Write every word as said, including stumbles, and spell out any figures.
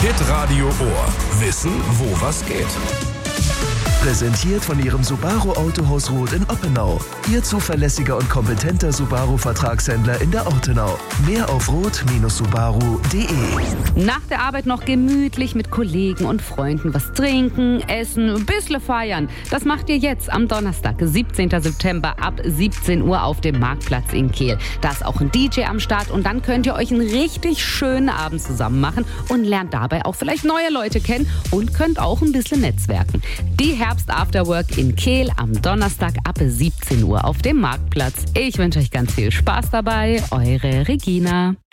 Hitradio Ohr. Wissen, wo was geht. Präsentiert von Ihrem Subaru Autohaus Roth in Oppenau. Ihr zuverlässiger und kompetenter Subaru-Vertragshändler in der Ortenau. Mehr auf roth Subaru punkt de. Nach der Arbeit noch gemütlich mit Kollegen und Freunden was trinken, essen, ein bisschen feiern. Das macht ihr jetzt am Donnerstag, siebzehnten September ab siebzehn Uhr auf dem Marktplatz in Kehl. Da ist auch ein D J am Start und dann könnt ihr euch einen richtig schönen Abend zusammen machen und lernt dabei auch vielleicht neue Leute kennen und könnt auch ein bisschen netzwerken. Die Herbst Afterwork in Kehl am Donnerstag ab siebzehn Uhr auf dem Marktplatz. Ich wünsche euch ganz viel Spaß dabei. Eure Regina.